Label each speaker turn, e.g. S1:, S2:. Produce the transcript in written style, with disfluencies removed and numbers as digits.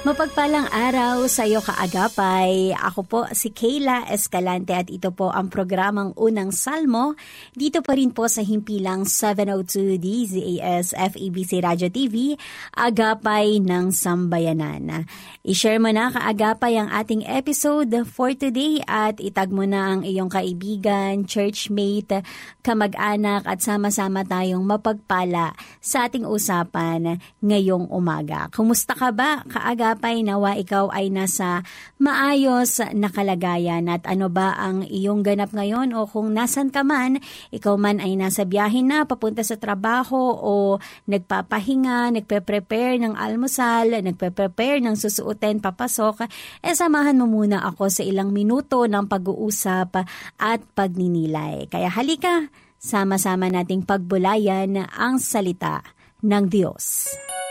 S1: Mapagpalang araw sa iyo kaagapay. Ako po si Kayla Escalante at ito po ang programang Unang Salmo. Dito pa rin po sa himpilang 702 DZAS FEBC Radio TV, Agapay ng Sambayanan. I-share mo na kaagapay ang ating episode for today at itag mo na ang iyong kaibigan, churchmate, kamag-anak at sama-sama tayong mapagpala sa ating usapan ngayong umaga. Kumusta ka ba kaagapay? Nawa ikaw ay nasa maayos na kalagayan at ano ba ang iyong ganap ngayon o kung nasan ka man, ikaw man ay nasa biyahe na papunta sa trabaho o nagpapahinga, nagpe-prepare ng almusal, nagpe-prepare ng susuotin papasok, samahan mo muna ako sa ilang minuto ng pag-uusap at pagninilay. Kaya halika, sama-sama nating pagbulayan ang salita ng Diyos.